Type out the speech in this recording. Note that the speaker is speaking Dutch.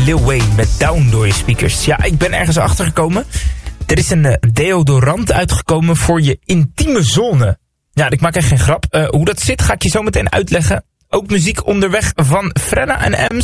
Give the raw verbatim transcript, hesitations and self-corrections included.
Lil Wayne met Down door je speakers. Ja, ik ben ergens achtergekomen. Er is een uh, deodorant uitgekomen voor je intieme zone. Ja, ik maak echt geen grap. Uh, hoe dat zit ga ik je zo meteen uitleggen. Ook muziek onderweg van Frenna en Ems.